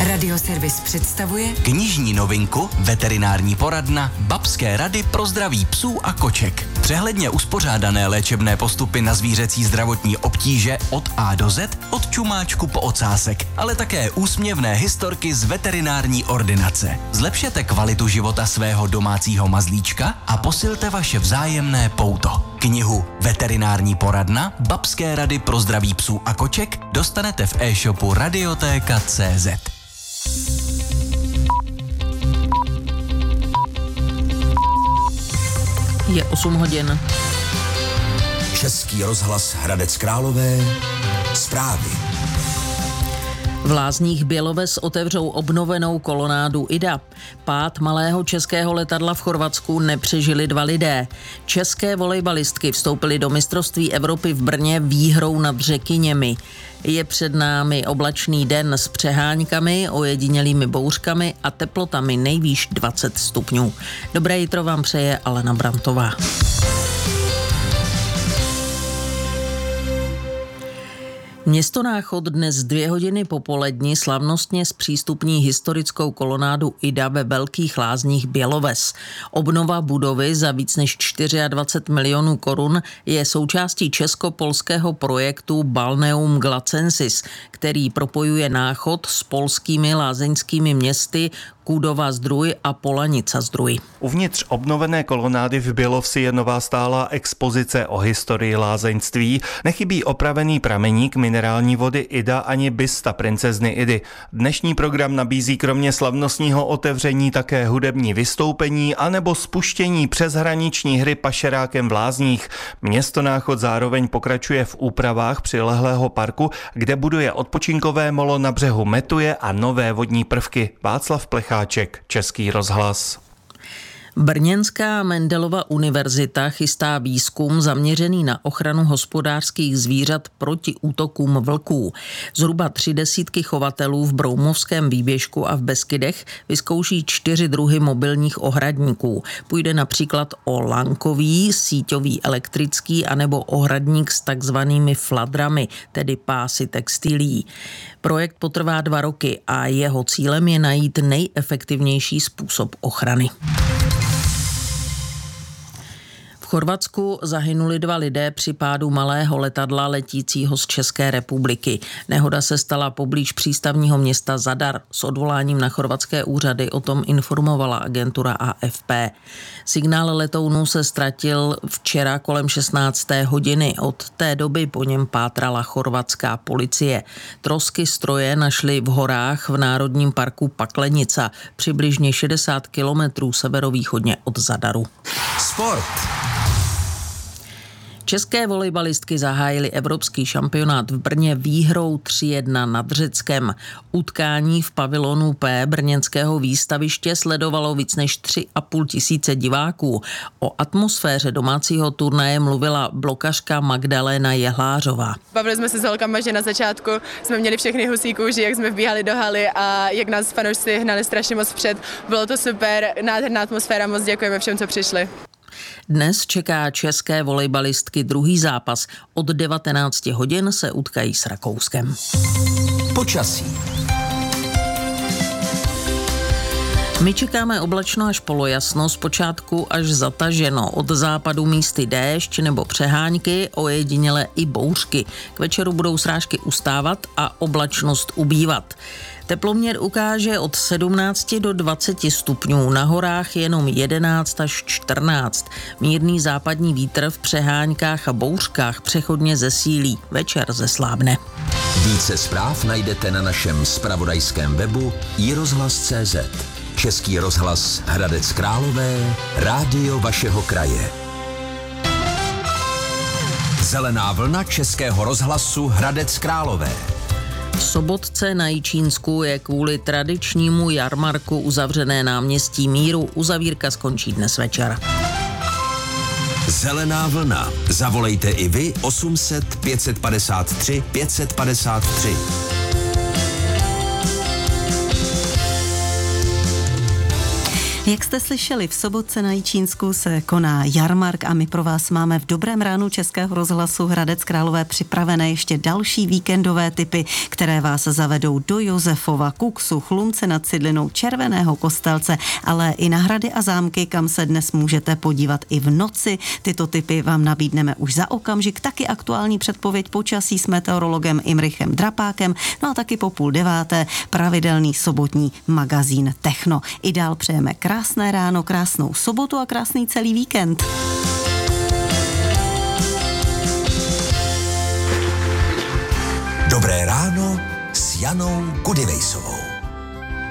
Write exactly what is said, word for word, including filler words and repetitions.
Radioservis představuje knižní novinku, veterinární poradna, babské rady pro zdraví psů a koček. Přehledně uspořádané léčebné postupy na zvířecí zdravotní obtíže od A do Z, od čumáčku po ocásek, ale také úsměvné historky z veterinární ordinace. Zlepšete kvalitu života svého domácího mazlíčka a posilte vaše vzájemné pouto. Knihu Veterinární poradna, babské rady pro zdraví psů a koček dostanete v e-shopu Radiotéka tečka cé zet. Je osm hodin. Český rozhlas Hradec Králové. Zprávy. V Lázních Běloves otevřou obnovenou kolonádu Ida. Pád malého českého letadla v Chorvatsku nepřežili dva lidé. České volejbalistky vstoupily do mistrovství Evropy v Brně výhrou nad Řekyněmi. Je před námi oblačný den s přeháňkami, ojedinělými bouřkami a teplotami nejvýš dvacet stupňů. Dobré jitro vám přeje Alena Brantová. Město Náchod dnes dvě hodiny popolední slavnostně zpřístupní historickou kolonádu Ida ve Velkých Lázních Běloves. Obnova budovy za víc než dvacet čtyři milionů korun je součástí česko-polského projektu Balneum Glacensis, který propojuje Náchod s polskými lázeňskými městy Kudova Zdruj a Polanica Zdruj. Uvnitř obnovené kolonády v Bělovsi je nová stálá expozice o historii lázeňství, nechybí opravený prameník minerální vody Ida ani bysta princezny Idy. Dnešní program nabízí kromě slavnostního otevření také hudební vystoupení anebo spuštění přeshraniční hry Pašerákem v Lázních. Město Náchod zároveň pokračuje v úpravách přilehlého parku, kde buduje odpočinkové molo na břehu Metuje a nové vodní prvky. Václav Plechá, Český rozhlas. Brněnská Mendelova univerzita chystá výzkum zaměřený na ochranu hospodářských zvířat proti útokům vlků. Zhruba tři desítky chovatelů v Broumovském výběžku a v Beskydech vyzkouší čtyři druhy mobilních ohradníků. Půjde například o lankový, síťový elektrický anebo ohradník s takzvanými fladrami, tedy pásy textilí. Projekt potrvá dva roky a jeho cílem je najít nejefektivnější způsob ochrany. V Chorvatsku zahynuli dva lidé při pádu malého letadla letícího z České republiky. Nehoda se stala poblíž přístavního města Zadar. S odvoláním na chorvatské úřady o tom informovala agentura A F P. Signál letounu se ztratil včera kolem šestnácté hodiny. Od té doby po něm pátrala chorvatská policie. Trosky stroje našli v horách v Národním parku Paklenica, přibližně šedesát kilometrů severovýchodně od Zadaru. Sport. České volejbalistky zahájily evropský šampionát v Brně výhrou tři jedna nad Řeckem. Utkání v pavilonu P brněnského výstaviště sledovalo víc než tři a půl tisíce diváků. O atmosféře domácího turnaje mluvila blokařka Magdalena Jehlářová. Bavili jsme se s holkama, že na začátku jsme měli všechny husí kůži, jak jsme vbíhali do haly a jak nás fanoušci hnali strašně moc vpřed. Bylo to super, nádherná atmosféra, moc děkujeme všem, co přišli. Dnes čeká české volejbalistky druhý zápas. Od devatenáct hodin se utkají s Rakouskem. Počasí. My čekáme oblačno až polojasno, zpočátku až zataženo. Od západu místy déšť nebo přeháňky, ojediněle i bouřky. K večeru budou srážky ustávat a oblačnost ubývat. Teploměr ukáže od sedmnáct do dvaceti stupňů, na horách jenom jedenáct až čtrnáct. Mírný západní vítr v přeháňkách a bouřkách přechodně zesílí, večer zeslábne. Více zpráv najdete na našem zpravodajském webu i rozhlas tečka cé zet. Český rozhlas Hradec Králové, rádio vašeho kraje. Zelená vlna Českého rozhlasu Hradec Králové. V Sobotce na Jičínsku je kvůli tradičnímu jarmarku uzavřené náměstí Míru. Uzavírka skončí dnes večer. Zelená vlna. Zavolejte i vy osm set pět padesát tři pět padesát tři. Jak jste slyšeli, v Sobotce na Jičínsku se koná jarmark a my pro vás máme v Dobrém ránu Českého rozhlasu Hradec Králové připravené ještě další víkendové tipy, které vás zavedou do Josefova, Kuksu, Chlumce nad Cidlinou, Červeného Kostelce, ale i na hrady a zámky, kam se dnes můžete podívat i v noci. Tyto tipy vám nabídneme už za okamžik, taky aktuální předpověď počasí s meteorologem Imrichem Drapákem, no a taky po půl deváté pravidelný sobotní magazín Techno. I dál přejeme krásné ráno, krásnou sobotu a krásný celý víkend. Dobré ráno s Janou Kudivejsovou.